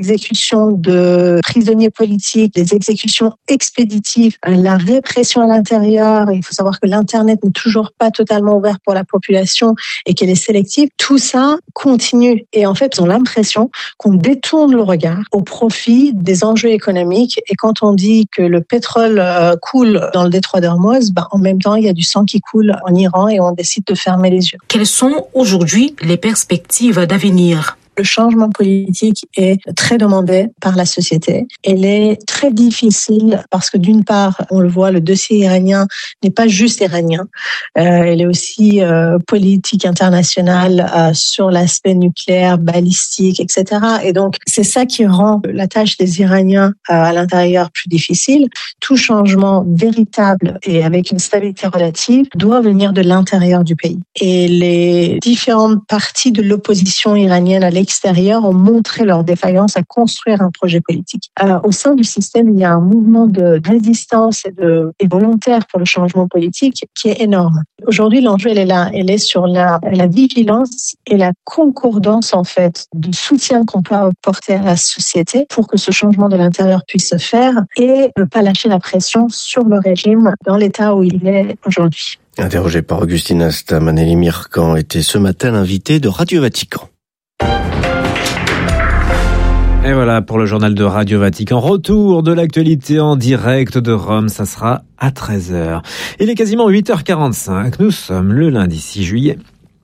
exécutions de prisonniers politiques, des exécutions expéditives, la répression à l'intérieur. Il faut savoir que l'Internet n'est toujours pas totalement ouvert pour la population et qu'elle est sélective. Tout ça continue. Et en fait, ils ont l'impression qu'on détourne le regard au profit des enjeux économiques. Et quand on dit que le pétrole coule dans le détroit d'Ormuz, en même temps, il y a du sang qui coule en Iran et on décide de fermer les yeux. Quelles sont aujourd'hui les perspectives d'avenir ? Le changement politique est très demandé par la société. Elle est très difficile parce que d'une part, on le voit, le dossier iranien n'est pas juste iranien. Elle est aussi politique internationale sur l'aspect nucléaire, balistique, etc. Et donc, c'est ça qui rend la tâche des Iraniens à l'intérieur plus difficile. Tout changement véritable et avec une stabilité relative doit venir de l'intérieur du pays. Et les différentes parties de l'opposition iranienne à l'extérieur ont montré leur défaillance à construire un projet politique. Au sein du système, il y a un mouvement de résistance et volontaire pour le changement politique qui est énorme. Aujourd'hui, l'enjeu, elle est là. Elle est sur la vigilance et la concordance, en fait, du soutien qu'on peut apporter à la société pour que ce changement de l'intérieur puisse se faire et ne pas lâcher la pression sur le régime dans l'état où il est aujourd'hui. Interrogé par Augustine Asta, Manélie Mircan était ce matin l'invité de Radio Vatican. Et voilà pour le journal de Radio Vatican. Retour de l'actualité en direct de Rome, ça sera à 13h. Il est quasiment 8h45, nous sommes le lundi 6 juillet.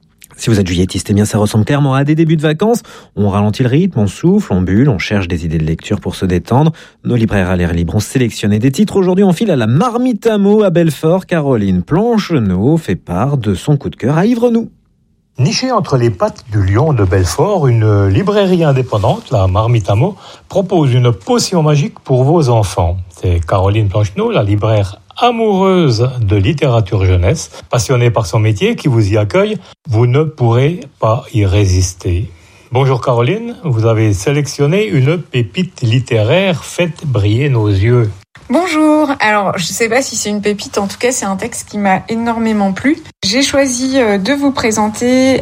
Si vous êtes juillettiste, eh bien ça ressemble clairement à des débuts de vacances. On ralentit le rythme, on souffle, on bulle, on cherche des idées de lecture pour se détendre. Nos libraires à l'air libre ont sélectionné des titres. Aujourd'hui, on file à la Marmite à mots à Belfort. Caroline Plancheneau fait part de son coup de cœur à Ivre-nous. Nichée entre les pattes du lion de Belfort, une librairie indépendante, la Marmite à mots, propose une potion magique pour vos enfants. C'est Caroline Plancheneau, la libraire amoureuse de littérature jeunesse, passionnée par son métier, qui vous y accueille. Vous ne pourrez pas y résister. Bonjour Caroline, vous avez sélectionné une pépite littéraire, faites briller nos yeux. Bonjour, alors je ne sais pas si c'est une pépite, en tout cas c'est un texte qui m'a énormément plu. J'ai choisi de vous présenter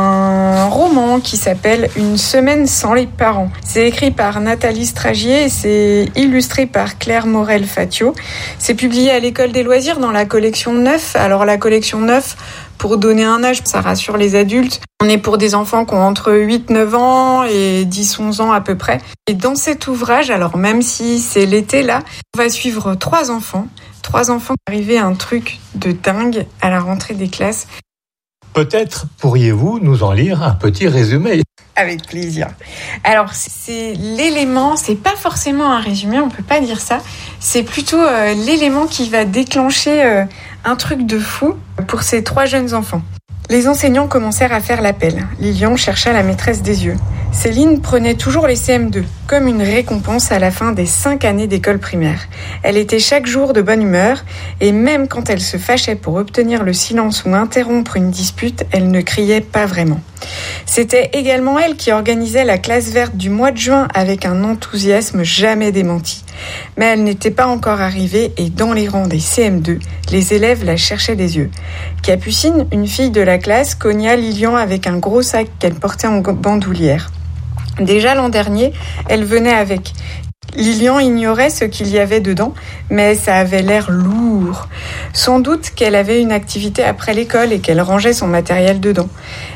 un roman qui s'appelle Une semaine sans les parents. C'est écrit par Nathalie Stragier et c'est illustré par Claire Morel-Fatio. C'est publié à l'École des loisirs dans la collection 9. Alors la collection 9, pour donner un âge, ça rassure les adultes. On est pour des enfants qui ont entre 8-9 ans et 10-11 ans à peu près. Et dans cet ouvrage, alors même si c'est l'été là, on va suivre 3 enfants arrivés à un truc de dingue à la rentrée des classes. Peut-être pourriez-vous nous en lire un petit résumé ? Avec plaisir. Alors, c'est l'élément, c'est pas forcément un résumé, on peut pas dire ça. C'est plutôt l'élément qui va déclencher un truc de fou pour ces 3 jeunes enfants. Les enseignants commencèrent à faire l'appel. Lilian chercha la maîtresse des yeux. Céline prenait toujours les CM2, comme une récompense à la fin des 5 années d'école primaire. Elle était chaque jour de bonne humeur, et même quand elle se fâchait pour obtenir le silence ou interrompre une dispute, elle ne criait pas vraiment. C'était également elle qui organisait la classe verte du mois de juin avec un enthousiasme jamais démenti. Mais elle n'était pas encore arrivée et dans les rangs des CM2, les élèves la cherchaient des yeux. Capucine, une fille de la classe, cogna Lilian avec un gros sac qu'elle portait en bandoulière. Déjà l'an dernier, elle venait avec. Lilian ignorait ce qu'il y avait dedans, mais ça avait l'air lourd. Sans doute qu'elle avait une activité après l'école et qu'elle rangeait son matériel dedans.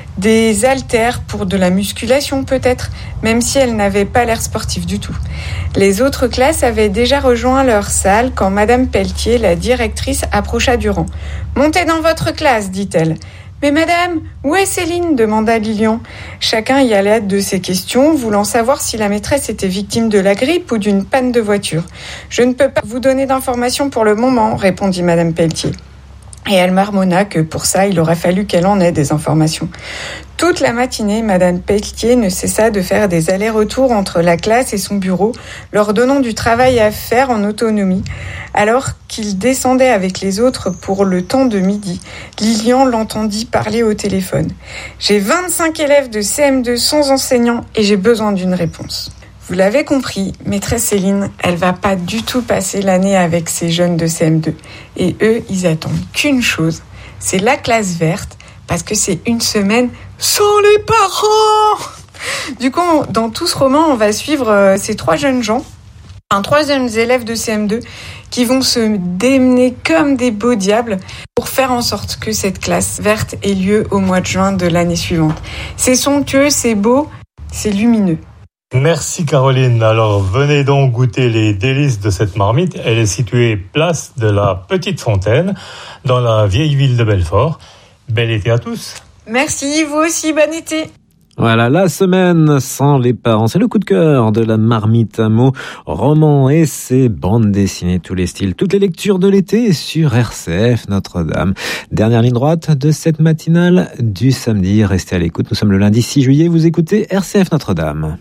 Des haltères pour de la musculation peut-être, même si elle n'avait pas l'air sportive du tout. Les autres classes avaient déjà rejoint leur salle quand Madame Pelletier, la directrice, approcha du rang. « Montez dans votre classe », dit-elle. « Mais madame, où est Céline ?» demanda Lilian. Chacun y allait de ses questions, voulant savoir si la maîtresse était victime de la grippe ou d'une panne de voiture. « Je ne peux pas vous donner d'informations pour le moment », répondit Madame Pelletier. Et elle marmonna que pour ça, il aurait fallu qu'elle en ait des informations. Toute la matinée, Madame Pelletier ne cessa de faire des allers-retours entre la classe et son bureau, leur donnant du travail à faire en autonomie. Alors qu'il descendait avec les autres pour le temps de midi, Lilian l'entendit parler au téléphone. « J'ai 25 élèves de CM2 sans enseignant et j'ai besoin d'une réponse. » Vous l'avez compris, maîtresse Céline, elle va pas du tout passer l'année avec ces jeunes de CM2. Et eux, ils attendent qu'une chose, c'est la classe verte, parce que c'est une semaine sans les parents. Du coup, dans tout ce roman, on va suivre ces 3 jeunes gens, 3 jeunes élèves de CM2 qui vont se démener comme des beaux diables pour faire en sorte que cette classe verte ait lieu au mois de juin de l'année suivante. C'est somptueux, c'est beau, c'est lumineux. Merci Caroline. Alors venez donc goûter les délices de cette marmite. Elle est située place de la Petite Fontaine dans la vieille ville de Belfort. Bel été à tous. Merci, vous aussi, bon été. Voilà, la semaine sans les parents, c'est le coup de cœur de la marmite à mots, romans, essais, bandes dessinées, tous les styles, toutes les lectures de l'été sur RCF Notre-Dame. Dernière ligne droite de cette matinale du samedi. Restez à l'écoute, nous sommes le lundi 6 juillet, vous écoutez RCF Notre-Dame.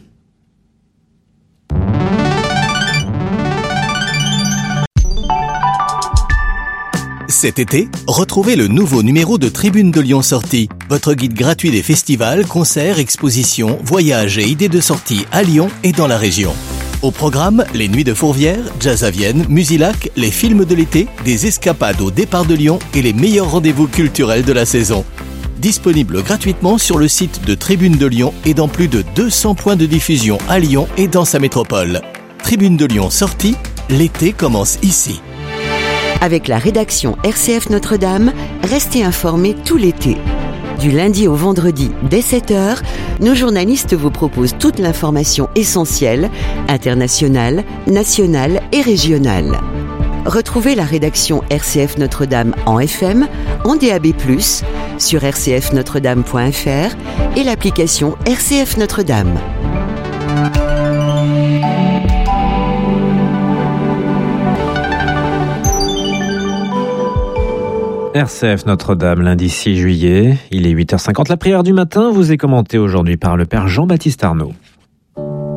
Cet été, retrouvez le nouveau numéro de Tribune de Lyon Sortie, votre guide gratuit des festivals, concerts, expositions, voyages et idées de sortie à Lyon et dans la région. Au programme, les Nuits de Fourvière, Jazz à Vienne, Musilac, les films de l'été, des escapades au départ de Lyon et les meilleurs rendez-vous culturels de la saison. Disponible gratuitement sur le site de Tribune de Lyon et dans plus de 200 points de diffusion à Lyon et dans sa métropole. Tribune de Lyon Sortie, l'été commence ici. Avec la rédaction RCF Notre-Dame, restez informés tout l'été. Du lundi au vendredi, dès 7h, nos journalistes vous proposent toute l'information essentielle, internationale, nationale et régionale. Retrouvez la rédaction RCF Notre-Dame en FM, en DAB+, sur rcfnotredame.fr et l'application RCF Notre-Dame. RCF Notre-Dame, lundi 6 juillet, il est 8h50. La prière du matin vous est commentée aujourd'hui par le Père Jean-Baptiste Arnaud.